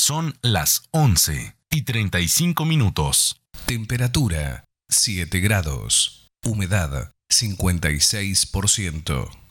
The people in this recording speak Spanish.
Son las 11:35. Temperatura 7 grados. Humedad 56%.